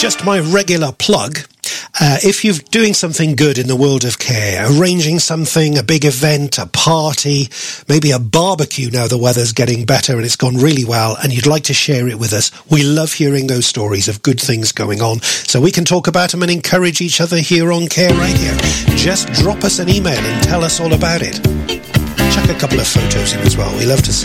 Just my regular plug. If you're doing something good in the world of care, arranging something, a big event, a party, maybe a barbecue now the weather's getting better and it's gone really well, and you'd like to share it with us, we love hearing those stories of good things going on, so we can talk about them and encourage each other here on Care Radio. Just drop us an email and tell us all about it. Chuck a couple of photos in as well. We love to see